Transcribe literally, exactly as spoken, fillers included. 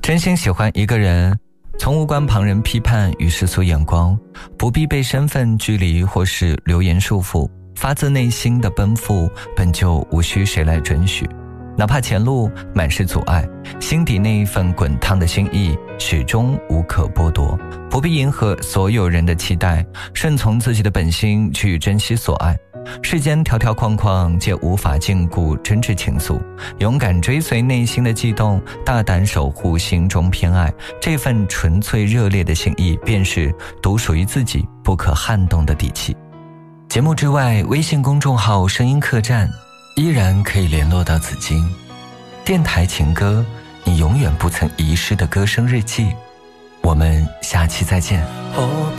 真心喜欢一个人，从无关旁人批判与世俗眼光，不必被身份距离或是流言束缚，发自内心的奔赴本就无需谁来准许。哪怕前路满是阻碍，心底那一份滚烫的心意始终无可剥夺，不必迎合所有人的期待，顺从自己的本心去珍惜所爱。世间条条框框皆无法禁锢真挚情愫，勇敢追随内心的悸动，大胆守护心中偏爱，这份纯粹热烈的心意便是独属于自己不可撼动的底气。节目之外，微信公众号声音客栈依然可以联络到紫金。电台情歌，你永远不曾遗失的歌声日记。我们下期再见。